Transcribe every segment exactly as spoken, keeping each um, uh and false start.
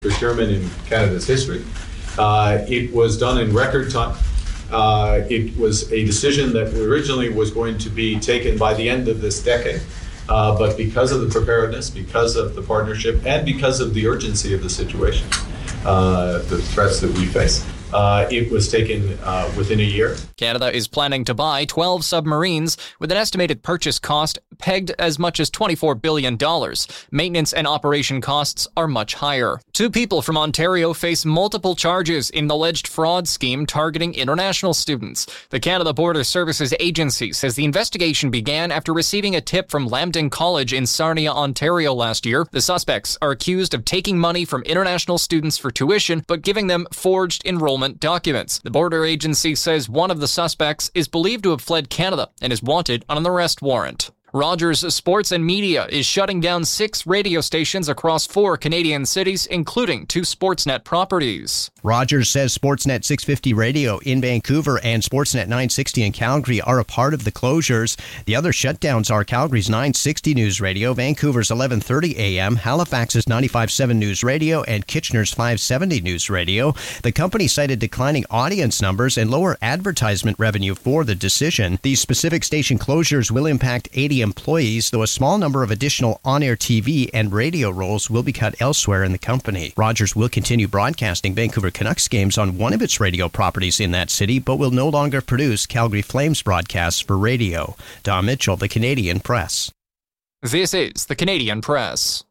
procurement in Canada's history. Uh, it was done in record time. Uh, it was a decision that originally was going to be taken by the end of this decade. Uh, but because of the preparedness, because of the partnership, and because of the urgency of the situation, uh, the threats that we face, Uh, it was taken uh, within a year. Canada is planning to buy twelve submarines with an estimated purchase cost pegged as much as twenty-four billion dollars. Maintenance and operation costs are much higher. Two people from Ontario face multiple charges in an alleged fraud scheme targeting international students. The Canada Border Services Agency says the investigation began after receiving a tip from Lambton College in Sarnia, Ontario last year. The suspects are accused of taking money from international students for tuition, but giving them forged enrollment documents. The border agency says one of the suspects is believed to have fled Canada and is wanted on an arrest warrant. Rogers Sports and Media is shutting down six radio stations across four Canadian cities, including two Sportsnet properties. Rogers says Sportsnet six fifty Radio in Vancouver and Sportsnet nine sixty in Calgary are a part of the closures. The other shutdowns are Calgary's nine sixty News Radio, Vancouver's eleven thirty A M, Halifax's ninety-five point seven News Radio, and Kitchener's five seventy News Radio. The company cited declining audience numbers and lower advertisement revenue for the decision. These specific station closures will impact eighty employees, though a small number of additional on-air T V and radio roles will be cut elsewhere in the company. Rogers will continue broadcasting Vancouver Canucks games on one of its radio properties in that city, but will no longer produce Calgary Flames broadcasts for radio. Don Mitchell, The Canadian Press. This is The Canadian Press.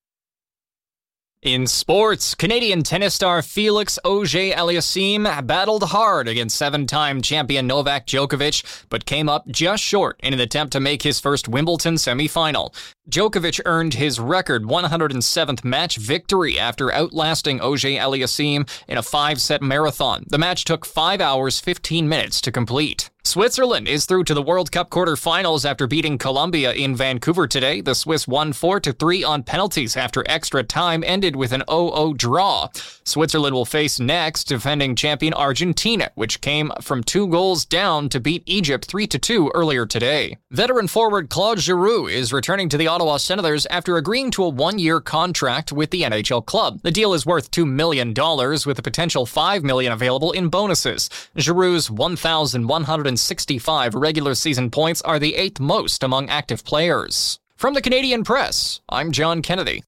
In sports, Canadian tennis star Felix Auger-Aliassime battled hard against seven-time champion Novak Djokovic, but came up just short in an attempt to make his first Wimbledon semifinal. Djokovic earned his record one hundred seventh match victory after outlasting Auger-Aliassime in a five-set marathon. The match took five hours, fifteen minutes to complete. Switzerland is through to the World Cup quarterfinals after beating Colombia in Vancouver today. The Swiss won four to three on penalties after extra time ended with an oh oh draw. Switzerland will face next defending champion Argentina, which came from two goals down to beat Egypt three to two earlier today. Veteran forward Claude Giroux is returning to the Ottawa Senators after agreeing to a one-year contract with the N H L club. The deal is worth two million dollars with a potential five million dollars available in bonuses. Giroux's one thousand one hundred sixty-five regular season points are the eighth most among active players. From the Canadian Press, I'm John Kennedy.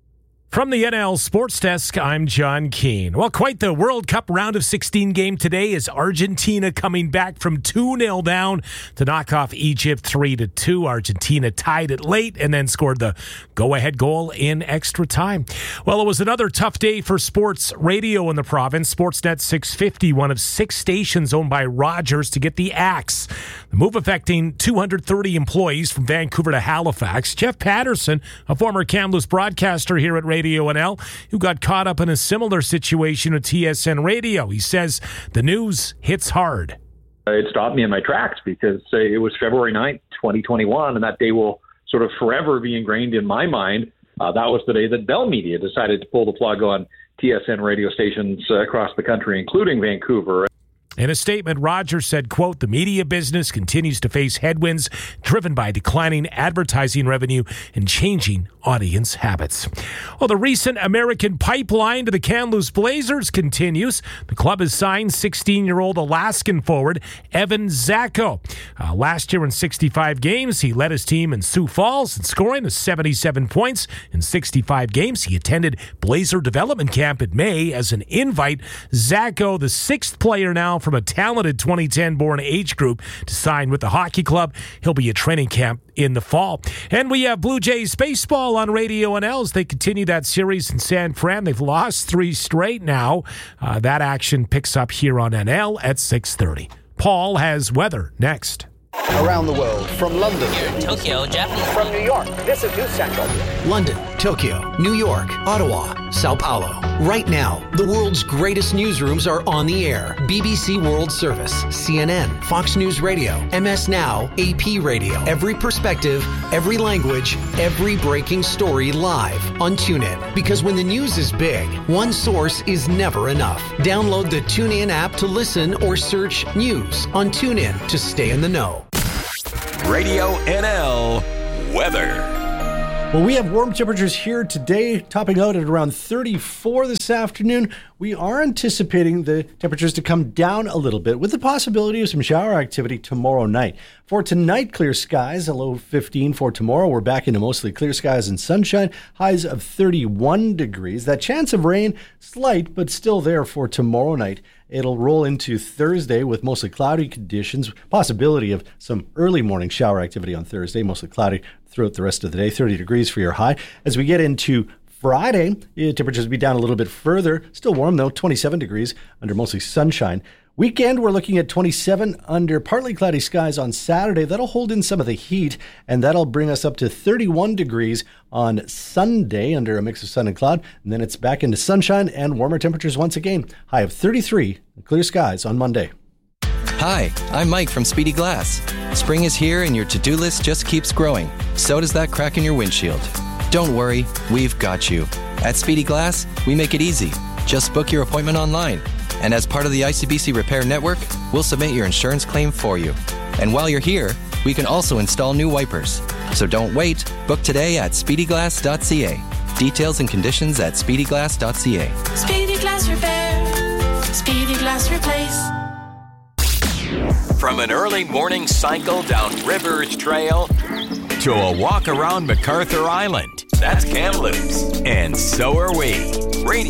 From the N L Sports Desk, I'm John Keane. Well, quite the World Cup round of sixteen game today as Argentina coming back from two nil down to knock off Egypt three to two. Argentina tied it late and then scored the go-ahead goal in extra time. Well, it was another tough day for sports radio in the province. Sportsnet six fifty, one of six stations owned by Rogers, to get the axe. The move affecting two hundred thirty employees from Vancouver to Halifax. Jeff Patterson, a former Kamloops broadcaster here at Radio N L, who got caught up in a similar situation with T S N Radio. He says the news hits hard. It stopped me in my tracks because uh, it was February ninth, twenty twenty-one, and that day will sort of forever be ingrained in my mind. Uh, that was the day that Bell Media decided to pull the plug on T S N radio stations uh, across the country, including Vancouver. In a statement, Rogers said, quote, the media business continues to face headwinds driven by declining advertising revenue and changing audience habits. Well, the recent American pipeline to the Kamloops Blazers continues. The club has signed sixteen-year-old Alaskan forward Evan Zacko. Uh, last year in sixty-five games, he led his team in Sioux Falls in scoring of seventy-seven points. In sixty-five games, he attended Blazer Development Camp in May as an invite. Zacko, the sixth player now from a talented twenty ten-born age group to sign with the hockey club. He'll be at training camp in the fall. And we have Blue Jays baseball on Radio N L as they continue that series in San Fran. They've lost three straight now. Uh, that action picks up here on N L at six thirty. Paul has weather next. Around the world, from London, here in Tokyo, Japanese. From New York, this is News Central. London, Tokyo, New York, Ottawa, Sao Paulo. Right now, the world's greatest newsrooms are on the air. B B C World Service, C N N, Fox News Radio, M S Now, A P Radio. Every perspective, every language, every breaking story live on TuneIn. Because when the news is big, one source is never enough. Download the TuneIn app to listen or search news on TuneIn to stay in the know. Radio N L weather. Well, we have warm temperatures here today, topping out at around thirty-four this afternoon. We are anticipating the temperatures to come down a little bit with the possibility of some shower activity tomorrow night. For tonight, clear skies, a low fifteen. For tomorrow, we're back into mostly clear skies and sunshine, highs of thirty-one degrees. That chance of rain, slight, but still there for tomorrow night. It'll roll into Thursday with mostly cloudy conditions, possibility of some early morning shower activity on Thursday, mostly cloudy throughout the rest of the day, thirty degrees for your high. As we get into Friday, the temperatures will be down a little bit further. Still warm, though, twenty-seven degrees under mostly sunshine. Weekend, we're looking at twenty-seven under partly cloudy skies on Saturday. That'll hold in some of the heat, and that'll bring us up to thirty-one degrees on Sunday under a mix of sun and cloud. And then it's back into sunshine and warmer temperatures once again. High of thirty-three, clear skies on Monday. Hi, I'm Mike from Speedy Glass. Spring is here and your to-do list just keeps growing. So does that crack in your windshield. Don't worry, we've got you. At Speedy Glass, we make it easy. Just book your appointment online. And as part of the I C B C Repair Network, we'll submit your insurance claim for you. And while you're here, we can also install new wipers. So don't wait. Book today at speedy glass dot c a. Details and conditions at speedy glass dot c a. Speedy Glass Repair. Speedy Glass Replace. From an early morning cycle down Rivers Trail to a walk around MacArthur Island. That's Kamloops. And so are we. Radio